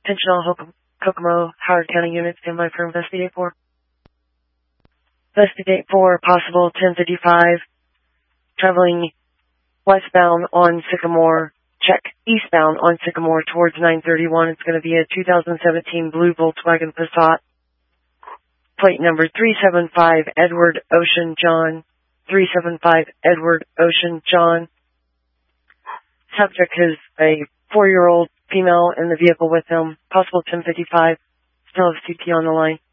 Attention all Kokomo, Howard County units, stand by for investigate 4. Investigate 4, possible 1055, traveling westbound on Sycamore. Check eastbound on Sycamore towards 931. It's going to be a 2017 blue Volkswagen Passat. Plate number 375 Edward Ocean John. 375 Edward Ocean John. Subject is a 4-year-old female in the vehicle with him. Possible 1055. Still have CT on the line.